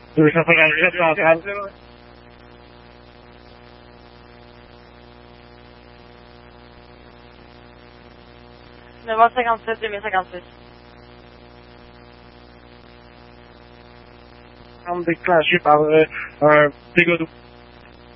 250. 957, 2056. Arme déclenchée par un dégât d'eau.